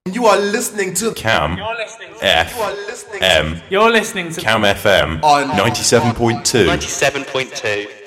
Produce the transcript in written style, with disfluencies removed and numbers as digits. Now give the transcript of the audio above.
You are listening to Cam You're listening to FM You're listening to Cam FM on 97.2. 97.2.